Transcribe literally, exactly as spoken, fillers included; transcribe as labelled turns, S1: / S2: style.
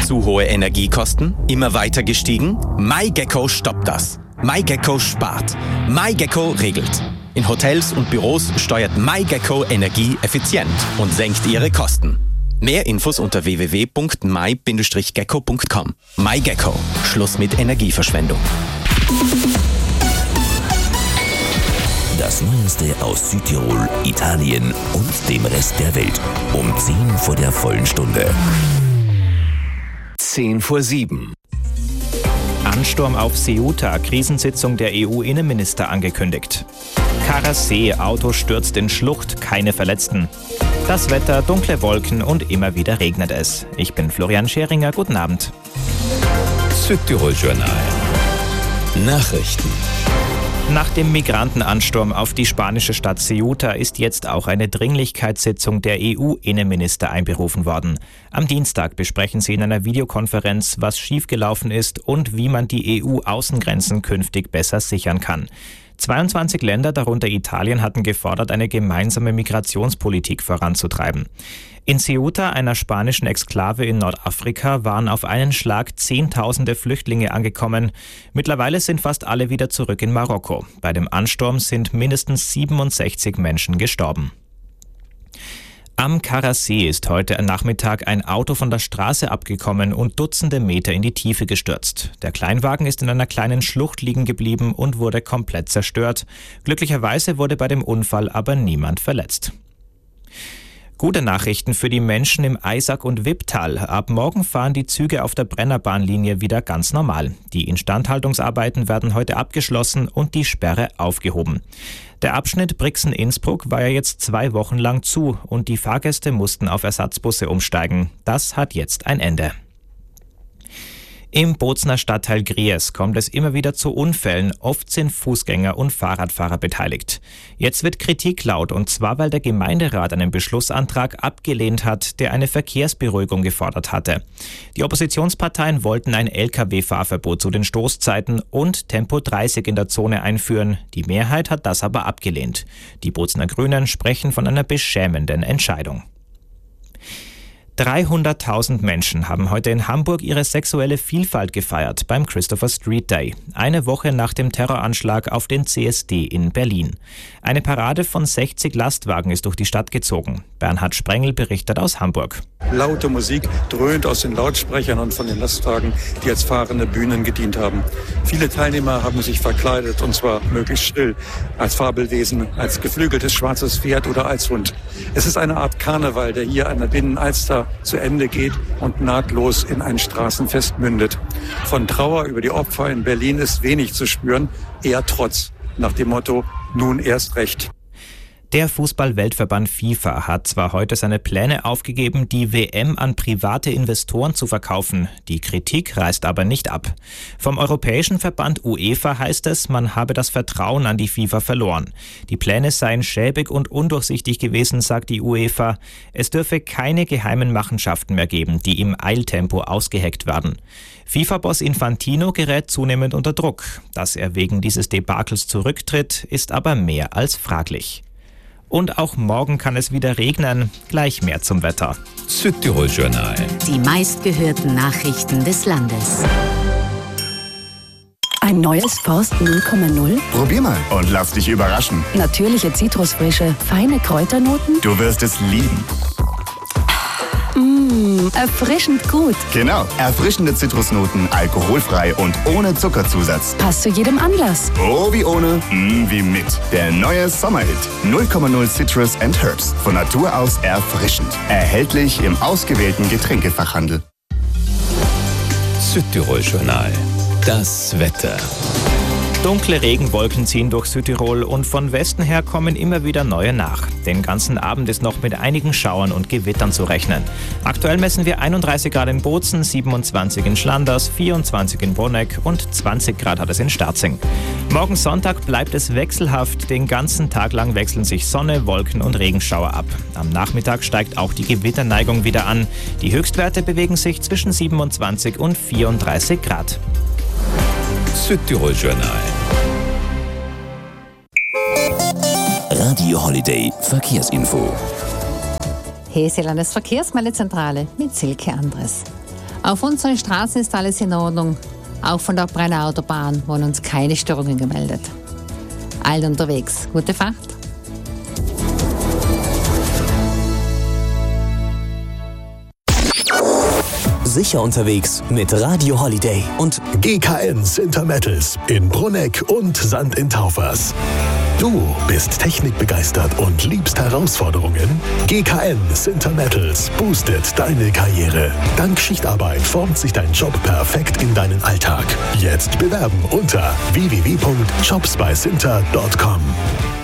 S1: Zu hohe Energiekosten? Immer weiter gestiegen? MyGecko stoppt das. MyGecko spart. MyGecko regelt. In Hotels und Büros steuert MyGecko Energie effizient und senkt ihre Kosten. Mehr Infos unter w w w punkt my Bindestrich gecko punkt com. MyGecko. Schluss mit Energieverschwendung.
S2: Das Neueste aus Südtirol, Italien und dem Rest der Welt. Um zehn vor der vollen Stunde.
S3: zehn vor sieben.
S4: Ansturm auf Ceuta, Krisensitzung der E U-Innenminister angekündigt. Karassee, Auto stürzt in Schlucht, keine Verletzten. Das Wetter, dunkle Wolken und immer wieder regnet es. Ich bin Florian Scheringer, guten Abend.
S3: Südtirol Journal. Nachrichten.
S4: Nach dem Migrantenansturm auf die spanische Stadt Ceuta ist jetzt auch eine Dringlichkeitssitzung der E U-Innenminister einberufen worden. Am Dienstag besprechen sie in einer Videokonferenz, was schiefgelaufen ist und wie man die E U-Außengrenzen künftig besser sichern kann. zweiundzwanzig Länder, darunter Italien, hatten gefordert, eine gemeinsame Migrationspolitik voranzutreiben. In Ceuta, einer spanischen Exklave in Nordafrika, waren auf einen Schlag Zehntausende Flüchtlinge angekommen. Mittlerweile sind fast alle wieder zurück in Marokko. Bei dem Ansturm sind mindestens siebenundsechzig Menschen gestorben. Am Karassee ist heute Nachmittag ein Auto von der Straße abgekommen und Dutzende Meter in die Tiefe gestürzt. Der Kleinwagen ist in einer kleinen Schlucht liegen geblieben und wurde komplett zerstört. Glücklicherweise wurde bei dem Unfall aber niemand verletzt. Gute Nachrichten für die Menschen im Eisack- und Wipptal. Ab morgen fahren die Züge auf der Brennerbahnlinie wieder ganz normal. Die Instandhaltungsarbeiten werden heute abgeschlossen und die Sperre aufgehoben. Der Abschnitt Brixen-Innsbruck war ja jetzt zwei Wochen lang zu und die Fahrgäste mussten auf Ersatzbusse umsteigen. Das hat jetzt ein Ende. Im Bozner Stadtteil Gries kommt es immer wieder zu Unfällen. Oft sind Fußgänger und Fahrradfahrer beteiligt. Jetzt wird Kritik laut, und zwar, weil der Gemeinderat einen Beschlussantrag abgelehnt hat, der eine Verkehrsberuhigung gefordert hatte. Die Oppositionsparteien wollten ein L K W-Fahrverbot zu den Stoßzeiten und Tempo dreißig in der Zone einführen. Die Mehrheit hat das aber abgelehnt. Die Bozner Grünen sprechen von einer beschämenden Entscheidung. dreihunderttausend Menschen haben heute in Hamburg ihre sexuelle Vielfalt gefeiert beim Christopher Street Day, eine Woche nach dem Terroranschlag auf den C S D in Berlin. Eine Parade von sechzig Lastwagen ist durch die Stadt gezogen. Bernhard Sprengel berichtet aus Hamburg.
S5: Laute Musik dröhnt aus den Lautsprechern und von den Lastwagen, die als fahrende Bühnen gedient haben. Viele Teilnehmer haben sich verkleidet, und zwar möglichst schrill, als Fabelwesen, als geflügeltes schwarzes Pferd oder als Hund. Es ist eine Art Karneval, der hier an der Binnenalster zu Ende geht und nahtlos in ein Straßenfest mündet. Von Trauer über die Opfer in Berlin ist wenig zu spüren, eher Trotz, nach dem Motto, nun erst recht.
S4: Der Fußball-Weltverband FIFA hat zwar heute seine Pläne aufgegeben, die W M an private Investoren zu verkaufen. Die Kritik reißt aber nicht ab. Vom Europäischen Verband UEFA heißt es, man habe das Vertrauen an die FIFA verloren. Die Pläne seien schäbig und undurchsichtig gewesen, sagt die UEFA. Es dürfe keine geheimen Machenschaften mehr geben, die im Eiltempo ausgeheckt werden. FIFA-Boss Infantino gerät zunehmend unter Druck. Dass er wegen dieses Debakels zurücktritt, ist aber mehr als fraglich. Und auch morgen kann es wieder regnen. Gleich mehr zum Wetter.
S3: Südtirol Journal.
S6: Die meistgehörten Nachrichten des Landes.
S7: Ein neues Forst null Komma null?
S8: Probier mal und lass dich überraschen.
S7: Natürliche Zitrusfrische, feine Kräuternoten?
S8: Du wirst es lieben.
S7: Mmh, erfrischend gut.
S8: Genau, erfrischende Zitrusnoten, alkoholfrei und ohne Zuckerzusatz.
S7: Passt zu jedem Anlass.
S8: Oh, wie ohne, mm, wie mit. Der neue Sommerhit. null Komma null Citrus and Herbs. Von Natur aus erfrischend. Erhältlich im ausgewählten Getränkefachhandel.
S3: Südtirol Journal. Das Wetter.
S4: Dunkle Regenwolken ziehen durch Südtirol und von Westen her kommen immer wieder neue nach. Den ganzen Abend ist noch mit einigen Schauern und Gewittern zu rechnen. Aktuell messen wir einunddreißig Grad in Bozen, siebenundzwanzig in Schlanders, vierundzwanzig in Bonneck und zwanzig Grad hat es in Starzing. Morgen Sonntag bleibt es wechselhaft. Den ganzen Tag lang wechseln sich Sonne, Wolken und Regenschauer ab. Am Nachmittag steigt auch die Gewitterneigung wieder an. Die Höchstwerte bewegen sich zwischen siebenundzwanzig und vierunddreißig Grad.
S3: Südtirol Journal.
S2: Radio Holiday Verkehrsinfo.
S9: Hier ist die Landesverkehrsmeldezentrale mit Silke Andres. Auf unserer Straße ist alles in Ordnung. Auch von der Brenner Autobahn wurden uns keine Störungen gemeldet. Allen unterwegs. Gute Fahrt.
S10: Sicher unterwegs mit Radio Holiday und
S11: G K N Sintermettals in Brunegg und Sand in Taufers. Du bist technikbegeistert und liebst Herausforderungen? G K N Sintermettals boostet deine Karriere. Dank Schichtarbeit formt sich dein Job perfekt in deinen Alltag. Jetzt bewerben unter w w w punkt jobs bei sinter punkt com.